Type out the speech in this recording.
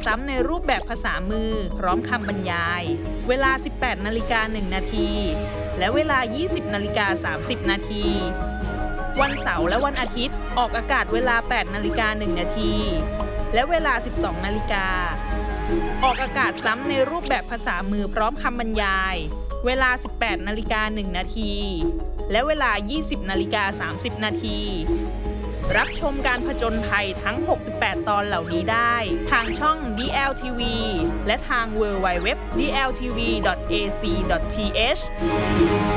ซ้ำในรูปแบบภาษามือพร้อมคำบรรยายเวลา 18:01 นาทีและเวลา 20:30 นาทีวันเสาร์และวันอาทิตย์ออกอากาศเวลา 8:01 นาทีและเวลา 12 นาฬิกาออกอากาศซ้ำในรูปแบบภาษามือพร้อมคำบรรยายเวลา 18:01 นาทีและเวลา 20:30 นาทีรับชมการผจญภัยทั้ง 68 ตอนเหล่านี้ได้ทางช่อง DLTV และทาง www.dltv.ac.th